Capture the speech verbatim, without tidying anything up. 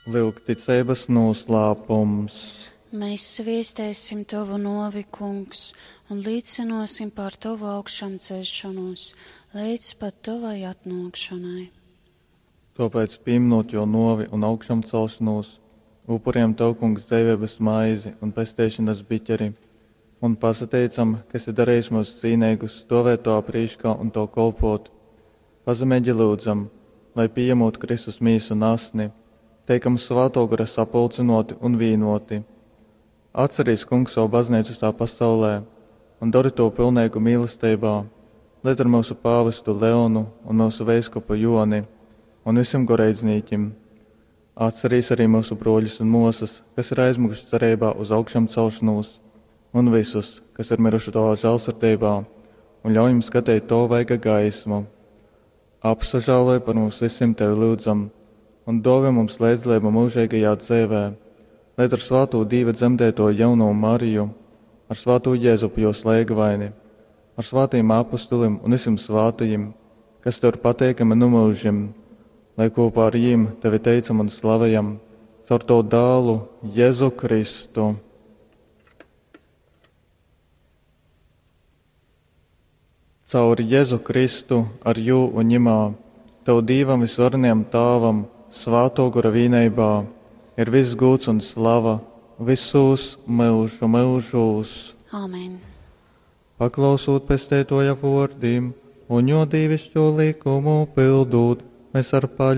Lūk, ticības noslēpums. Mēs sviestēsim tavu novi, kungs, un līdzinosim par tavu augšām celšanos, līdz pat tavai atnākšanai. Tāpēc, pieminot jo novi un augšām celšanos, upuriem tev, kungs, dzīvības maizi un pestēšanas biķeri, un pasateicam, kas ir darījis mūs cīnīgus, stāvēt to aprīškā un to kolpot. Pazemēģi lūdzam, lai pieņemot Kristus mīsu un asni, teikam svāto gara sapulcinoti un vīnoti. Atcerīs, kungs, savu baznīcu tā pasaulē un dari to pilnīgu mīlestībā, līdz ar mūsu pāvestu Leonu un mūsu veiskupu Joni un visiem goreidzniekiem. Atcerīs arī mūsu broļus un mosas, kas ir aizmuguši cerībā uz augšām celšanos, un visus, kas ir miruši tavā žēlsirdībā, un ļaujam skatīt to vaiga gaismu. Apsažāloj par mums visiem tevi lūdzam, un dāvā mums līdzlību mūžīgajā dzīvē, līdz ar svāto Dieva dzemdēto jauno Mariju, ar svāto Jēzupu jo slēgavaini, ar svātajiem apostolim un visiem svātajiem, kas tev ir pateikami numūžim, lai kopā ar jiem tevi teicam un slavējam, caur to dālu Jēzu Kristu. Caur Jēzu Kristu ar jū un ņemā, tev Dīvam visvarniem tāvam, svāto gara vīneibā, ir viss gūts un slava, visus mūžu mūžus. Āmen. Paklausot pestētoja vārdiem un jo dievišķo likumu pildot, mēs ar paļ